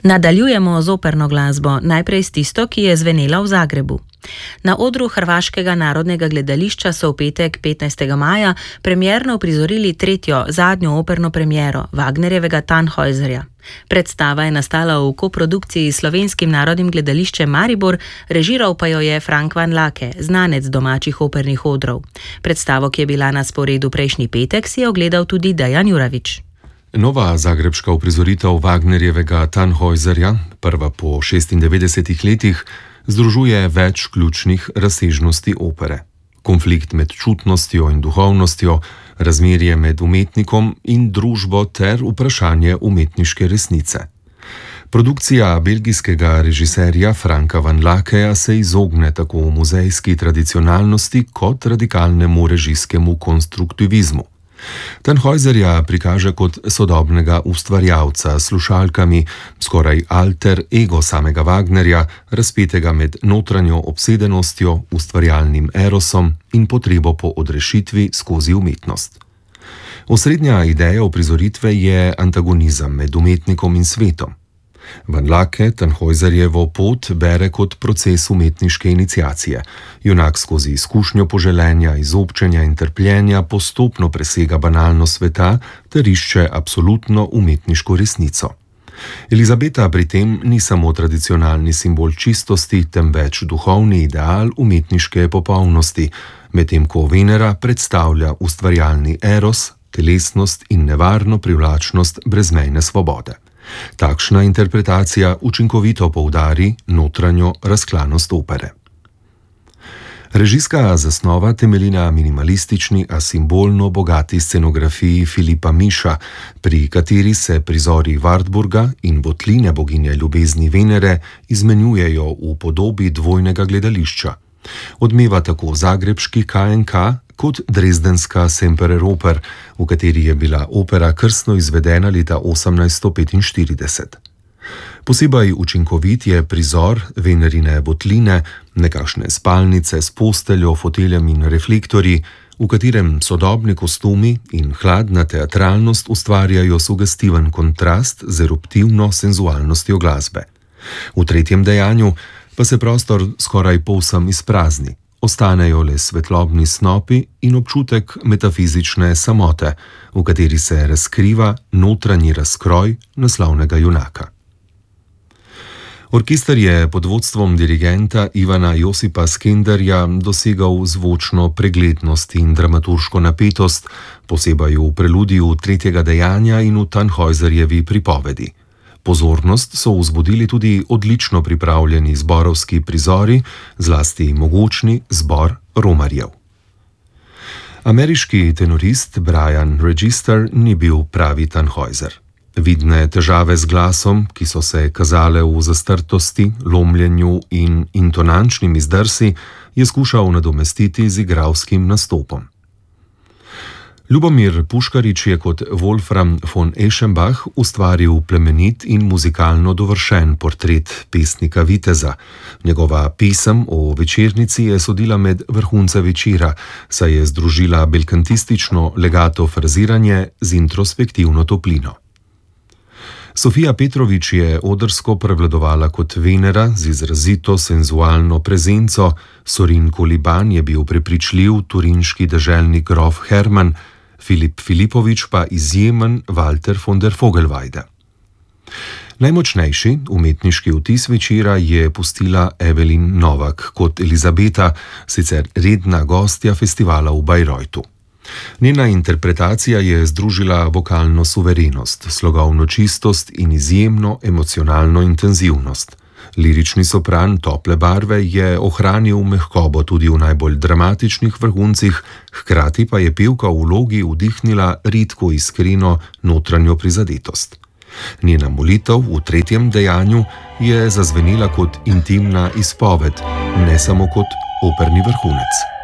Nadaljujemo z operno glasbo, najprej s tisto, ki je zvenela v Zagrebu. Na odru Hrvaškega narodnega gledališča so v petek 15. maja premierno uprizorili zadnjo operno premiero Wagnerjevega Tannhäuserja. Predstava je nastala v koprodukciji s Slovenskim narodnim gledališčem Maribor, režiral pa jo je Frank Van Laake, znanec domačih opernih odrov. Predstavo, ki je bila na sporedu prejšnji petek, si je ogledal tudi Dejan Juravič. Nova zagrebška uprizoritev Wagnerjevega Tannhäuserja, prva po 96 letih, združuje več ključnih razsežnosti opere. Konflikt med čutnostjo in duhovnostjo, razmerje med umetnikom in družbo ter vprašanje umetniške resnice. Produkcija belgijskega režiserja Franka Van Laakeja se izogne tako muzejski tradicionalnosti kot radikalnemu režijskemu konstruktivizmu. Tannhäuserja prikaže kot sodobnega ustvarjalca s slušalkami, skoraj alter ego samega Wagnerja, razpetega med notranjo obsedenostjo, ustvarjalnim erosom in potrebo po odrešitvi skozi umetnost. Osrednja ideja uprizoritve je antagonizem med umetnikom in svetom. Van Laake Tannhäuserjevo pot bere kot proces umetniške iniciacije. Junak skozi izkušnjo poželenja, izobčenja in trpljenja postopno presega banalno sveta ter išče absolutno umetniško resnico. Elizabeta pri tem ni samo tradicionalni simbol čistosti, temveč duhovni ideal umetniške popolnosti, medtem ko Venera predstavlja ustvarjalni eros, telesnost in nevarno privlačnost brezmejne svobode. Takšna interpretacija učinkovito poudari notranjo razklanost opere. Režijska zasnova temelji na minimalistični, a simbolno bogati scenografiji Filipa Miša, pri kateri se prizori Wartburga in votline boginje ljubezni Venere izmenjujejo v podobi dvojnega gledališča. Odmeva tako zagrebški KNK kot dresdenska Semperoper, v kateri je bila opera krstno izvedena leta 1845. Posebej učinkovit je prizor Venerine votline, nekakšne spalnice s posteljo, foteljem in reflektorji, v katerem sodobni kostumi in hladna teatralnost ustvarjajo sugestiven kontrast z eruptivno senzualnostjo glasbe. V tretjem dejanju pa se prostor skoraj povsem izprazni. Ostanejo le svetlobni snopi in občutek metafizične samote, v kateri se razkriva notranji razkroj naslovnega junaka. Orkester je pod vodstvom dirigenta Ivana Josipa Skenderja dosegal zvočno preglednost in dramaturško napetost, posebej v preludiju tretjega dejanja in v Tannhäuserjevi pripovedi. Pozornost so vzbudili tudi odlično pripravljeni zborovski prizori, zlasti mogočni zbor romarjev. Ameriški tenorist Brian Register ni bil pravi Tannhäuser. Vidne težave z glasom, ki so se kazale v zastrtosti, lomljenju in intonančnimi zdrsi, je skušal nadomestiti z igralskim nastopom. Ljubomir Puškarič je kot Wolfram von Eschenbach ustvaril plemenit in muzikalno dovršen portret pesnika Viteza. Njegova pesem o večernici je sodila med vrhunce večera, saj je združila belkantistično legato fraziranje z introspektivno toplino. Sofija Petrovič je odrsko prevladovala kot Venera z izrazito senzualno prezenco, Sorin Koliban je bil prepričljiv turinški deželni grof Hermann, Filip Filipovič pa izjemen Walter von der Vogelweide. Najmočnejši umetniški vtis večera je pustila Evelyn Novak kot Elizabeta, sicer redna gostja festivala v Bayreuthu. Njena interpretacija je združila vokalno suverenost, slogovno čistost in izjemno emocionalno intenzivnost. Lirični sopran tople barve je ohranil mehkobo tudi v najbolj dramatičnih vrhuncih, hkrati pa je pevka v vlogi vdihnila redko iskreno notranjo prizadetost. Njena molitev v tretjem dejanju je zazvenela kot intimna izpoved, ne samo kot operni vrhunec.